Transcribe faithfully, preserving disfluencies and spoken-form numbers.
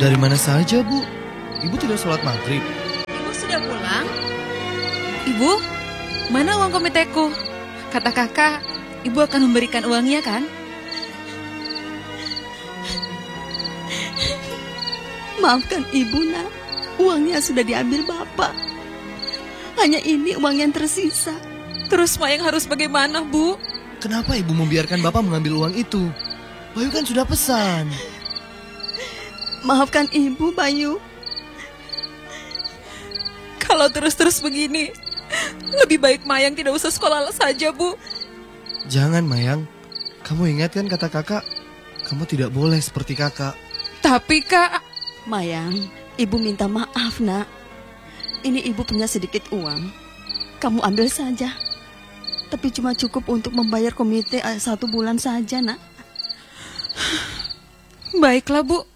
Dari mana saja, Bu? Ibu tidak sholat maghrib. Ibu sudah pulang? Ibu, mana uang komiteku? Kata kakak, ibu akan memberikan uangnya kan? Maafkan ibu, nak. Uangnya sudah diambil bapak. Hanya ini uang yang tersisa. Terus Mayang harus bagaimana, Bu? Kenapa ibu membiarkan bapak mengambil uang itu? Bayu kan sudah pesan. Maafkan ibu, Bayu. Kalau terus-terus begini, lebih baik Mayang tidak usah sekolah saja, Bu. Jangan, Mayang. Kamu ingat kan kata kakak? Kamu tidak boleh seperti kakak. Tapi, Kak... Mayang, ibu minta maaf, nak. Ini ibu punya sedikit uang. Kamu ambil saja. Tapi cuma cukup untuk membayar komite satu bulan saja, nak. Baiklah, Bu.